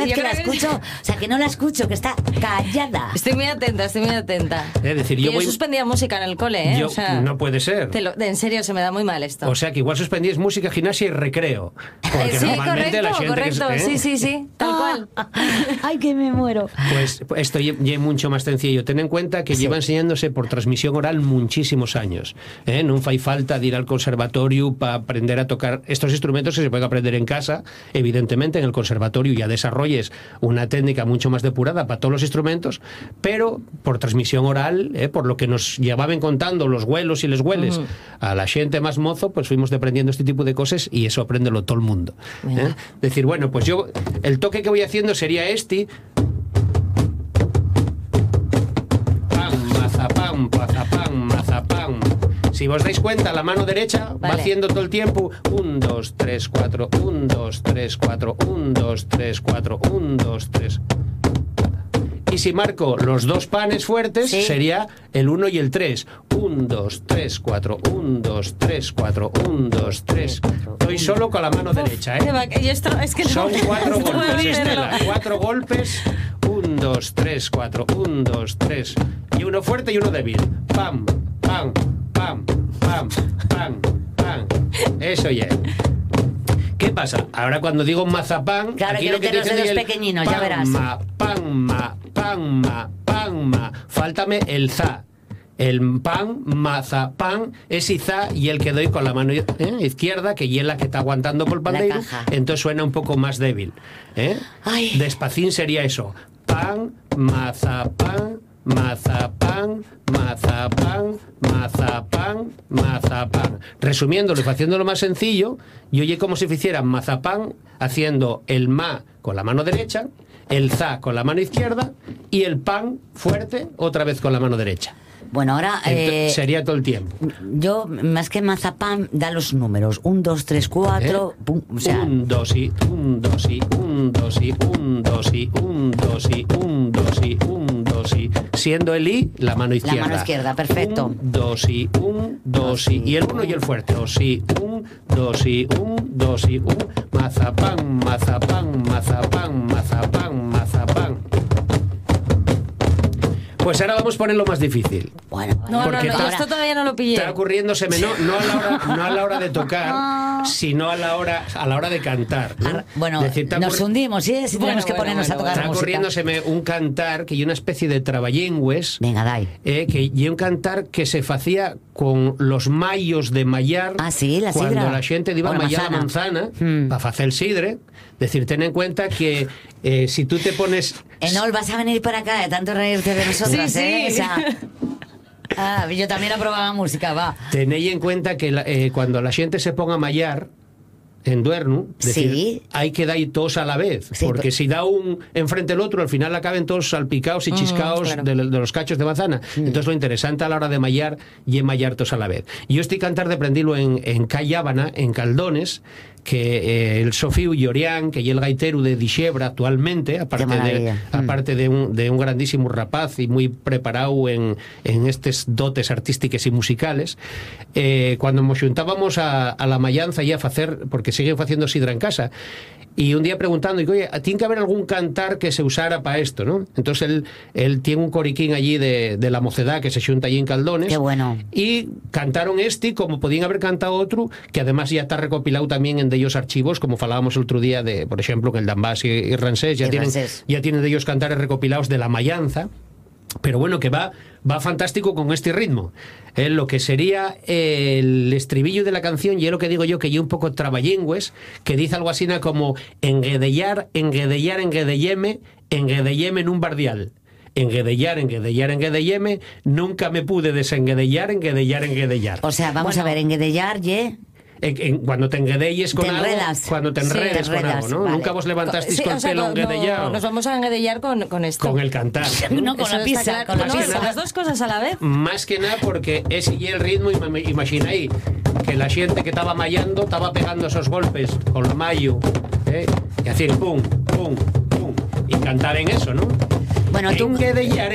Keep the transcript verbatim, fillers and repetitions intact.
vez que la escucho, o sea, que no la escucho, que está callada. Estoy muy atenta, estoy muy atenta. Es decir, yo, yo voy... suspendía música en el cole, ¿eh? Yo... O sea, no puede ser. Te lo... En serio, se me da muy mal esto. O sea, que igual suspendíais música, gimnasia y recreo. Porque Eh, sí, normalmente correcto, la gente correcto. que... ¿eh? Sí, sí, sí, tal cual. Ay, que me muero. Pues esto ya es mucho más sencillo. Ten en cuenta que Sí. lleva enseñándose por transmisión oral muchísimos años. ¿eh? No fai falta de ir al conservatorio para aprender a tocar estos instrumentos que se pueden aprender en casa. Evidentemente, en el conservatorio ya desarrolles una técnica mucho más depurada para todos los instrumentos, pero por transmisión oral, ¿eh? por lo que nos llevaban contando los güelos y les hueles uh-huh. a la gente más mozo, pues fuimos aprendiendo este tipo de cosas y eso apréndelo todo el mundo. ¿eh? Decir, bueno, pues yo, el toque que voy haciendo sería este. Mazapán, mazapán, mazapán. Si os dais cuenta, la mano derecha vale. va haciendo todo el tiempo un, dos, tres, cuatro, un, dos, tres, cuatro, un, dos, tres, cuatro, un, dos, tres. Y si marco los dos panes fuertes, ¿sí? sería el uno y el tres. un, dos, tres, cuatro, un, dos, tres, cuatro, un, dos, tres. Estoy solo con la mano Uf, derecha, ¿eh? Y esto, es que Son no, cuatro esto golpes, Estela. Cuatro golpes. un, dos, tres, cuatro, un, dos, tres. Y uno fuerte y uno débil. Pam, pam, pam, pam, pam, pam. Eso ya. ¿Qué pasa? Ahora cuando digo mazapán, claro, aquí que lo que los te dedos el pequeñinos, panma, ya verás. Panma, panma, panma. Fáltame el za. El pan, mazapán, es izá y el que doy con la mano ¿eh? izquierda, que es la que está aguantando por el pandeiro, entonces suena un poco más débil. ¿eh? Despacín sería eso. Pan, mazapán, mazapán, mazapán, mazapán, mazapán. Resumiéndolo y haciéndolo más sencillo, yo oye como si hiciera mazapán haciendo el ma con la mano derecha, el za con la mano izquierda y el pan fuerte otra vez con la mano derecha. Bueno, ahora... Eh, sería todo el tiempo. Yo, más que mazapán, da los números. Un, dos, tres, cuatro... ¿Eh? Pum, o sea... Un, dos y, un, dos y, un, dos y, un, dos y, un, dos y, un, dos y, un, dos y... Siendo el i, la mano izquierda. La mano izquierda, perfecto. Un, dos y, un, dos y... Y el uno y el fuerte. Dos y, un, dos y, un, dos y, un... Mazapán, mazapán, mazapán, mazapán, mazapán... Pues ahora vamos a poner lo más difícil. Bueno, no, porque no, no, está, esto todavía no lo pillé. Está ocurriéndoseme no, no, a la hora, no a la hora de tocar, sino a la hora, a la hora de cantar. ¿no? Bueno, decir, nos hundimos, ¿sí? Si bueno, tenemos que bueno, ponernos bueno, a tocar está música. ocurriéndoseme un cantar que hay una especie de trabayengües. Venga, dai. Eh, que y un cantar que se hacía con los mayos de mayar. Ah, sí, la sidra. Cuando la gente iba a mayar la manzana hmm. para hacer el sidre. Decir, ten en cuenta que eh, si tú te pones... Enol, vas a venir para acá de tanto reírte de nosotras, sí, ¿eh? Sí. O sea, ah, yo también aprobaba música, va. Tenéis en cuenta que la, eh, cuando la gente se ponga a mayar en Duernu, decir, sí. hay que dar todos a la vez, sí, porque pero... si da un enfrente del otro, al final acaben todos salpicados y chiscados mm, claro. de, de los cachos de manzana. Mm. Entonces lo interesante a la hora de mayar y mayar todos a la vez. Yo estoy cantar de aprenderlo en, en Callábana, en Caldones, que eh, el Sofiu Llorián, que es el gaitero de Dixebra actualmente, aparte, de, mm. aparte de, un, de un grandísimo rapaz y muy preparado en, en estos dotes artísticos y musicales, eh, cuando nos juntábamos a, a la mayanza y a hacer, porque siguen haciendo sidra en casa, y un día preguntando, digo, oye, tiene que haber algún cantar que se usara para esto, ¿no? Entonces él, él tiene un coriquín allí de, de la mocedad que se junta allí en Caldones. Qué bueno. Y cantaron este, como podían haber cantado otro, que además ya está recopilado también en de ellos archivos, como falábamos el otro día de, por ejemplo, que el Dambás y, y Rancés ya, tienen, ya tienen de ellos cantares recopilados de la mayanza. Pero bueno, que va, va fantástico con este ritmo. Eh, lo que sería el estribillo de la canción, y es lo que digo yo, que yo un poco trabayengües, que dice algo así como enguedellar, enguedellar, enguedelleme, enguedelleme en un bardial. Enguedellar, enguedellar, enguedelleme, nunca me pude desenguedellar, enguedellar, enguedellar. O sea, vamos bueno. a ver, enguedellar, ye... En, en, cuando te enguedelles con te algo, enredas. cuando te enredes, sí, te enredas, con algo, ¿no? Vale. Nunca vos levantasteis sí, con el pelo no, enguedellado. No, nos vamos a enguedellar con, con esto. Con el cantar. ¿no? No, con Eso la pizza. Con la no, pizza. Las dos cosas a la vez. Más que nada porque ese y el ritmo, imagináis que la gente que estaba mayando estaba pegando esos golpes con el mayo, ¿eh? Y hacer pum, pum, pum, y cantar en eso, ¿no? Bueno, tú... Enguedellar,